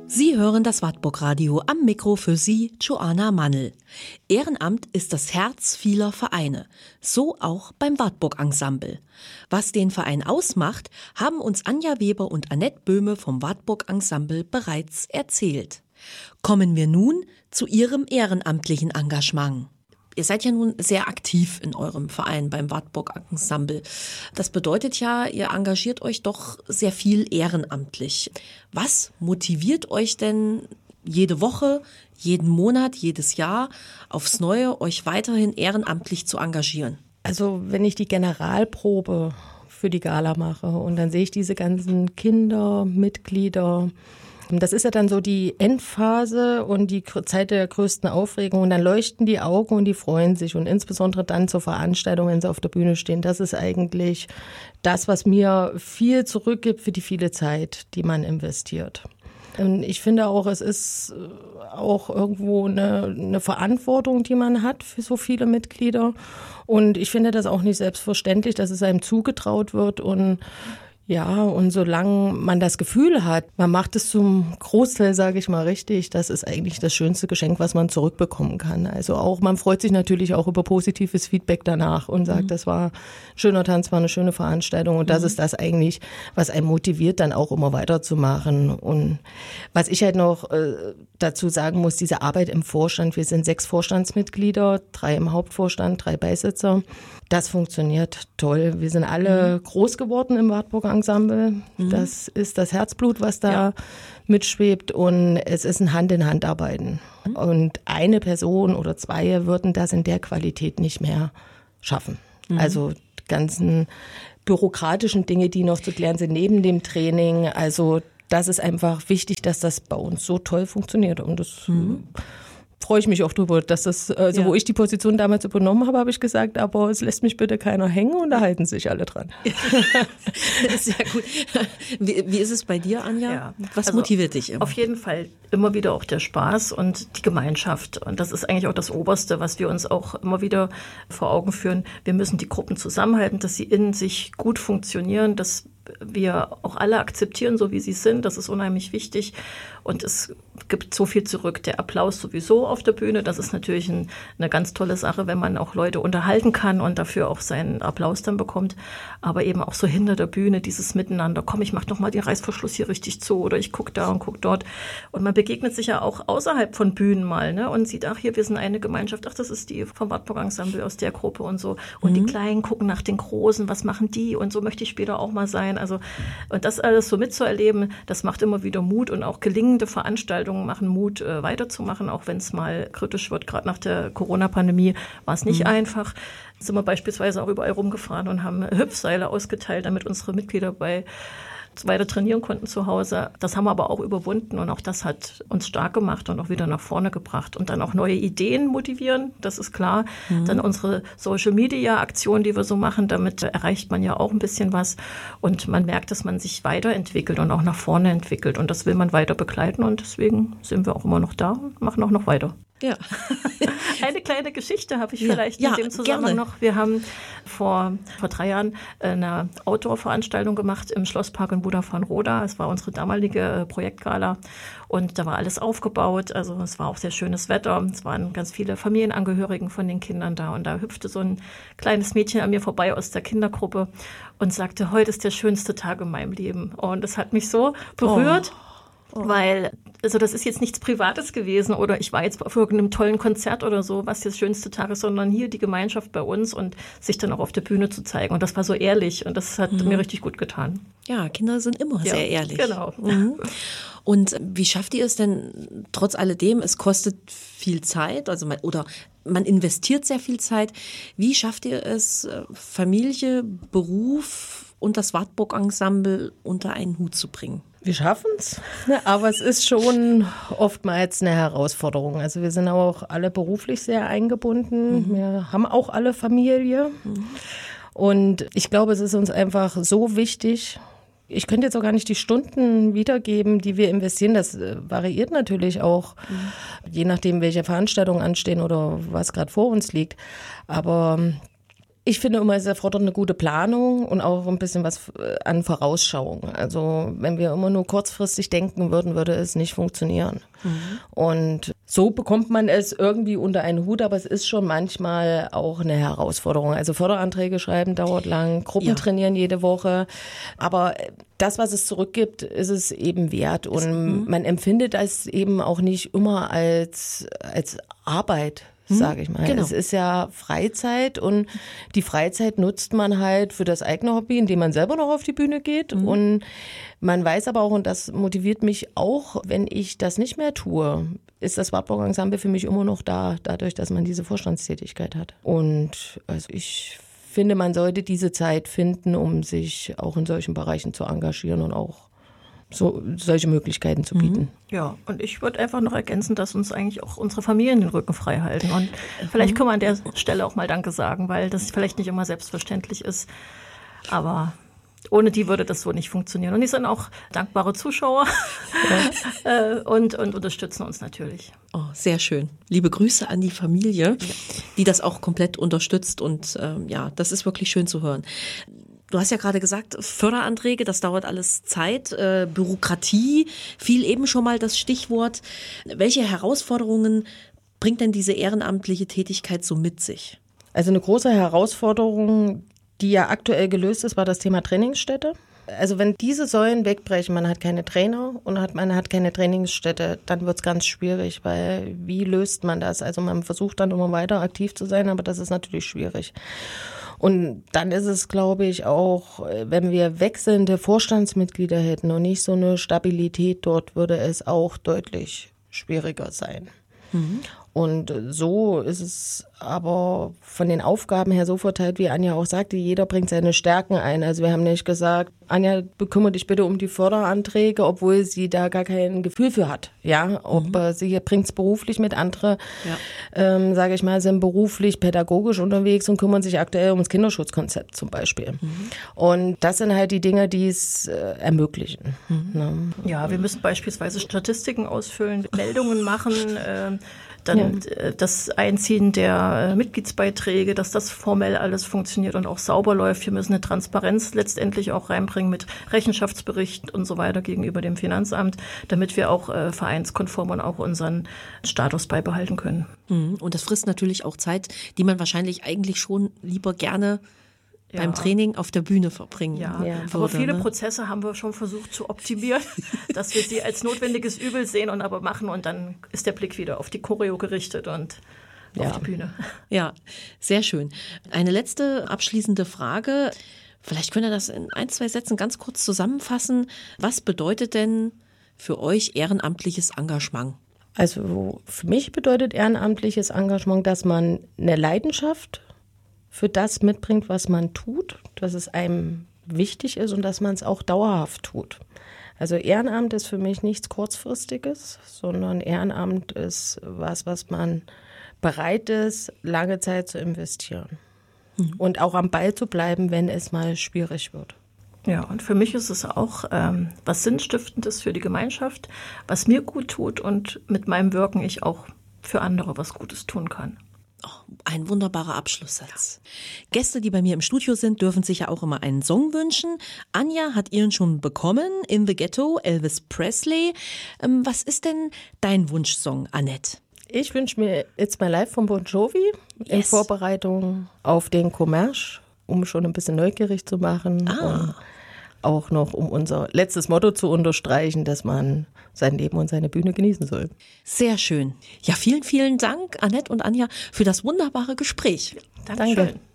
Sie hören das Wartburg-Radio, am Mikro für Sie, Joanna Mannl. Ehrenamt ist das Herz vieler Vereine, so auch beim Wartburg-Ensemble. Was den Verein ausmacht, haben uns Anja Weber und Annette Böhme vom Wartburg-Ensemble bereits erzählt. Kommen wir nun zu Ihrem ehrenamtlichen Engagement. Ihr seid ja nun sehr aktiv in eurem Verein beim Wartburg-Ensemble. Das bedeutet ja, ihr engagiert euch doch sehr viel ehrenamtlich. Was motiviert euch denn jede Woche, jeden Monat, jedes Jahr aufs Neue, euch weiterhin ehrenamtlich zu engagieren? Also wenn ich die Generalprobe für die Gala mache und dann sehe ich diese ganzen Kinder, Mitglieder, das ist ja dann so die Endphase und die Zeit der größten Aufregung. Und dann leuchten die Augen und die freuen sich. Und insbesondere dann zur Veranstaltung, wenn sie auf der Bühne stehen. Das ist eigentlich das, was mir viel zurückgibt für die viele Zeit, die man investiert. Und ich finde auch, es ist auch irgendwo eine Verantwortung, die man hat für so viele Mitglieder. Und ich finde das auch nicht selbstverständlich, dass es einem zugetraut wird. Und solange man das Gefühl hat, man macht es zum Großteil, sage ich mal, richtig, das ist eigentlich das schönste Geschenk, was man zurückbekommen kann. Also auch, man freut sich natürlich auch über positives Feedback danach und sagt, das war ein schöner Tanz, war eine schöne Veranstaltung und das ist das eigentlich, was einen motiviert, dann auch immer weiterzumachen. Und was ich halt noch dazu sagen muss, diese Arbeit im Vorstand, wir sind 6 Vorstandsmitglieder, 3 im Hauptvorstand, 3 Beisitzer. Das funktioniert toll. Wir sind alle groß geworden im Wartburg-Ensemble. Das ist das Herzblut, was da mitschwebt und es ist ein Hand-in-Hand-Arbeiten. Und eine Person oder 2 würden das in der Qualität nicht mehr schaffen. Also die ganzen bürokratischen Dinge, die noch zu klären sind neben dem Training. Also das ist einfach wichtig, dass das bei uns so toll funktioniert und das freue ich mich auch drüber, dass das, wo ich die Position damals übernommen habe, habe ich gesagt, aber es lässt mich bitte keiner hängen und da halten sich alle dran. Sehr gut. Wie ist es bei dir, Anja? Ja, Was motiviert dich immer? Auf jeden Fall immer wieder auch der Spaß und die Gemeinschaft. Und das ist eigentlich auch das Oberste, was wir uns auch immer wieder vor Augen führen. Wir müssen die Gruppen zusammenhalten, dass sie in sich gut funktionieren, dass wir auch alle akzeptieren, so wie sie sind. Das ist unheimlich wichtig. Und es gibt so viel zurück. Der Applaus sowieso auf der Bühne, das ist natürlich eine ganz tolle Sache, wenn man auch Leute unterhalten kann und dafür auch seinen Applaus dann bekommt. Aber eben auch so hinter der Bühne, dieses Miteinander. Komm, ich mach doch mal den Reißverschluss hier richtig zu oder ich guck da und guck dort. Und man begegnet sich ja auch außerhalb von Bühnen mal, ne? Und sieht, ach, hier, wir sind eine Gemeinschaft. Ach, das ist die vom Wartburg-Ensemble aus der Gruppe und so. Und die Kleinen gucken nach den Großen, was machen die? Und so möchte ich später auch mal sein. Also, und das alles so mitzuerleben, das macht immer wieder Mut und auch gelingende Veranstaltungen machen Mut, weiterzumachen, auch wenn es mal kritisch wird. Gerade nach der Corona-Pandemie war es nicht einfach. Sind wir beispielsweise auch überall rumgefahren und haben Hüpfseile ausgeteilt, damit unsere Mitglieder weiter trainieren konnten zu Hause. Das haben wir aber auch überwunden und auch das hat uns stark gemacht und auch wieder nach vorne gebracht und dann auch neue Ideen motivieren, das ist klar. Dann unsere Social-Media-Aktion, die wir so machen, damit erreicht man ja auch ein bisschen was und man merkt, dass man sich weiterentwickelt und auch nach vorne entwickelt und das will man weiter begleiten und deswegen sind wir auch immer noch da und machen auch noch weiter. Ja. Eine kleine Geschichte habe ich vielleicht in dem Zusammenhang noch. Wir haben vor 3 Jahren eine Outdoor-Veranstaltung gemacht im Schlosspark in Buda-Van-Roda. Es war unsere damalige Projektgala und da war alles aufgebaut. Also es war auch sehr schönes Wetter. Es waren ganz viele Familienangehörigen von den Kindern da und da hüpfte so ein kleines Mädchen an mir vorbei aus der Kindergruppe und sagte, heute ist der schönste Tag in meinem Leben. Und das hat mich so berührt. Weil, also das ist jetzt nichts Privates gewesen oder ich war jetzt auf irgendeinem tollen Konzert oder so, was der schönste Tag ist, sondern hier die Gemeinschaft bei uns und sich dann auch auf der Bühne zu zeigen. Und das war so ehrlich und das hat mir richtig gut getan. Ja, Kinder sind immer sehr ehrlich. Genau. Und wie schafft ihr es denn trotz alledem? Es kostet viel Zeit, also man investiert sehr viel Zeit. Wie schafft ihr es, Familie, Beruf und das Wartburg-Ensemble unter einen Hut zu bringen? Wir schaffen es, aber es ist schon oftmals eine Herausforderung. Also wir sind auch alle beruflich sehr eingebunden. Wir haben auch alle Familie. Und ich glaube, es ist uns einfach so wichtig. Ich könnte jetzt auch gar nicht die Stunden wiedergeben, die wir investieren. Das variiert natürlich auch, je nachdem, welche Veranstaltungen anstehen oder was gerade vor uns liegt. Aber Ich finde immer, es erfordert eine gute Planung und auch ein bisschen was an Vorausschauung. Also wenn wir immer nur kurzfristig denken würden, würde es nicht funktionieren. Und so bekommt man es irgendwie unter einen Hut, aber es ist schon manchmal auch eine Herausforderung. Also Förderanträge schreiben dauert lang, Gruppen trainieren jede Woche, aber das, was es zurückgibt, ist es eben wert und man empfindet das eben auch nicht immer als Arbeit. Sage ich mal. Genau. Es ist ja Freizeit und die Freizeit nutzt man halt für das eigene Hobby, indem man selber noch auf die Bühne geht. Und man weiß aber auch, und das motiviert mich auch, wenn ich das nicht mehr tue, ist das Wartburg Ensemble für mich immer noch da, dadurch, dass man diese Vorstandstätigkeit hat. Und also ich finde, man sollte diese Zeit finden, um sich auch in solchen Bereichen zu engagieren und auch solche Möglichkeiten zu bieten. Ja, und ich würde einfach noch ergänzen, dass uns eigentlich auch unsere Familien den Rücken frei halten. Und vielleicht können wir an der Stelle auch mal Danke sagen, weil das vielleicht nicht immer selbstverständlich ist. Aber ohne die würde das so nicht funktionieren. Und die sind auch dankbare Zuschauer und unterstützen uns natürlich. Oh, sehr schön. Liebe Grüße an die Familie, die das auch komplett unterstützt. Und das ist wirklich schön zu hören. Du hast ja gerade gesagt, Förderanträge, das dauert alles Zeit, Bürokratie, fiel eben schon mal das Stichwort. Welche Herausforderungen bringt denn diese ehrenamtliche Tätigkeit so mit sich? Also eine große Herausforderung, die ja aktuell gelöst ist, war das Thema Trainingsstätte. Also wenn diese Säulen wegbrechen, man hat keine Trainer und man hat keine Trainingsstätte, dann wird es ganz schwierig, weil wie löst man das? Also man versucht dann immer weiter aktiv zu sein, aber das ist natürlich schwierig. Und dann ist es, glaube ich, auch, wenn wir wechselnde Vorstandsmitglieder hätten und nicht so eine Stabilität dort, würde es auch deutlich schwieriger sein. Und so ist es aber von den Aufgaben her so verteilt, wie Anja auch sagte, jeder bringt seine Stärken ein. Also wir haben nicht gesagt, Anja, bekümmere dich bitte um die Förderanträge, obwohl sie da gar kein Gefühl für hat. Ja, sie bringt es beruflich mit, andere, sage ich mal, sind beruflich, pädagogisch unterwegs und kümmern sich aktuell ums Kinderschutzkonzept zum Beispiel. Und das sind halt die Dinge, die es ermöglichen. Ne? Ja, wir müssen beispielsweise Statistiken ausfüllen, Meldungen machen, dann das Einziehen der Mitgliedsbeiträge, dass das formell alles funktioniert und auch sauber läuft. Wir müssen eine Transparenz letztendlich auch reinbringen mit Rechenschaftsbericht und so weiter gegenüber dem Finanzamt, damit wir auch vereinskonform und auch unseren Status beibehalten können. Und das frisst natürlich auch Zeit, die man wahrscheinlich eigentlich schon lieber gerne beim Training auf der Bühne verbringen würde. Aber viele Prozesse haben wir schon versucht zu optimieren, dass wir sie als notwendiges Übel sehen und aber machen und dann ist der Blick wieder auf die Choreo gerichtet und auf die Bühne. Ja, sehr schön. Eine letzte abschließende Frage. Vielleicht könnt ihr das in 1, 2 Sätzen ganz kurz zusammenfassen. Was bedeutet denn für euch ehrenamtliches Engagement? Also für mich bedeutet ehrenamtliches Engagement, dass man eine Leidenschaft für das mitbringt, was man tut, dass es einem wichtig ist und dass man es auch dauerhaft tut. Also Ehrenamt ist für mich nichts Kurzfristiges, sondern Ehrenamt ist was man bereit ist, lange Zeit zu investieren. Und auch am Ball zu bleiben, wenn es mal schwierig wird. Ja, und für mich ist es auch was Sinnstiftendes für die Gemeinschaft, was mir gut tut und mit meinem Wirken ich auch für andere was Gutes tun kann. Oh, ein wunderbarer Abschlusssatz. Gäste, die bei mir im Studio sind, dürfen sich ja auch immer einen Song wünschen. Anja hat ihren schon bekommen, In the Ghetto, Elvis Presley. Was ist denn dein Wunschsong, Annette? Ich wünsche mir It's My Life von Bon Jovi in Vorbereitung auf den Commerce, um schon ein bisschen neugierig zu machen. Und auch noch, um unser letztes Motto zu unterstreichen, dass man sein Leben und seine Bühne genießen soll. Sehr schön. Ja, vielen, vielen Dank, Annette und Anja, für das wunderbare Gespräch. Dankeschön. Danke.